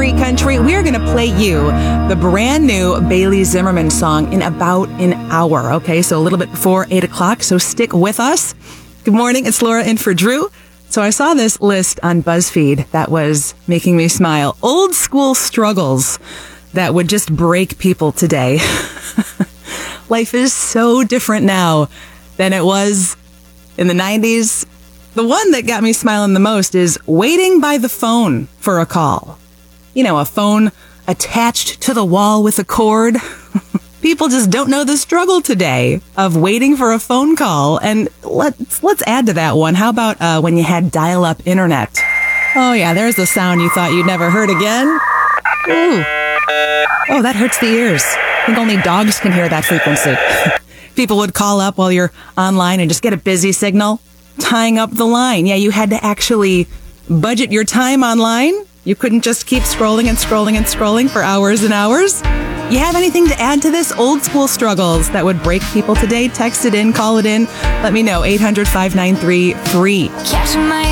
Street Country. We are going to play you the brand new Bailey Zimmerman song in about an hour. Okay, so a little bit before 8 o'clock, so stick with us. Good morning, it's Laura in for Drew. So I saw this list on BuzzFeed that was making me smile. Old school struggles that would just break people today. Life is so different now than it was in the 90s. The one that got me smiling the most is waiting by the phone for a call. You know, a phone attached to the wall with a cord. People just don't know the struggle today of waiting for a phone call. And let's add to that one. How about when you had dial-up internet? Oh yeah, there's the sound you thought you'd never heard again. Ooh. Oh, that hurts the ears. I think only dogs can hear that frequency. People would call up while you're online and just get a busy signal, tying up the line. Yeah, you had to actually budget your time online. You couldn't just keep scrolling and scrolling and scrolling for hours and hours. You have anything to add to this? Old school struggles that would break people today? Text it in, call it in. Let me know. 800-593-FREE.